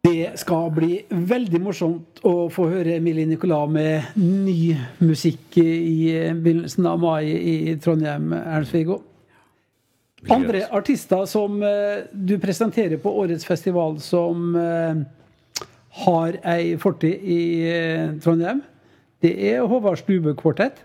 Det skal bli veldig morsomt å få høre Emilie Nicolas med ny musikk i begynnelsen av mai i Trondheim, Ernst-Viggo. Andre artister som du presenterer på årets festival som har ei fortid i Trondheim, det er Håvard Stube Kvartett.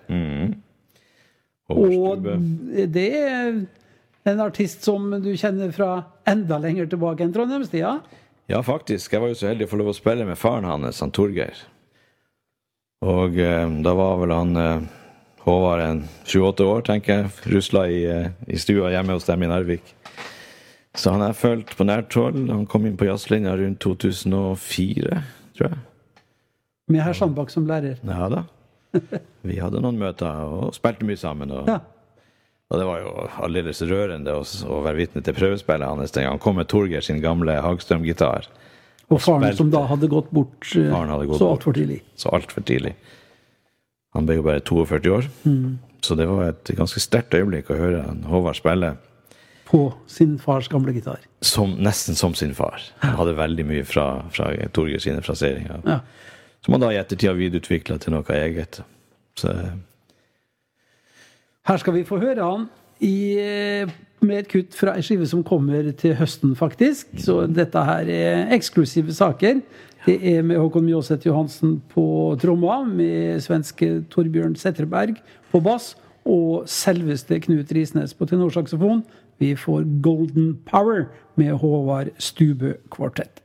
Og det er en artist som du kjenner fra enda lenger tilbake enn Trondheimstida. Ja, faktisk. Jeg var jo så heldig å få lov å spille med faren hans, han Torgeir. Og da var vel han Håvard en 7-8 år, tenker jeg, rusla i stua hjemme hos dem i Narvik. Så han har følt på nært hold. Han kom inn på jazzlinja rundt 2004, tror jeg. Med herr Sandbakk som lærer. Ja da. Vi hadde noen møter og spilte mye sammen. Og det var jo aldeles rørende å være vitne til prøvespillet hans den gang. Han kom med Torgeir sin gamle Hagstrøm-gitar. Og faren som da hadde gått bort så alt for tidlig. Så alt for tidlig. Han ble jo bare 42 år. Så det var et ganske sterkt øyeblikk å høre Håvard spille. På sin fars gamle gitar. Nesten som sin far. Han hadde veldig mye fra Torgeir sine fraseringer. Ja. Som han da i ettertid har videreutviklet til noe eget. Så her skal vi få høre han med et kutt fra en skive som kommer til høsten, faktisk. Så dette her er eksklusive saker. Det er med Håkon Mjåseth Johansen på tromma, med svenske Torbjørn Zetterberg på bass, og selveste Knut Risnes på tenorsaksofon. Vi får Golden Power med Håvard Stube Kvartett.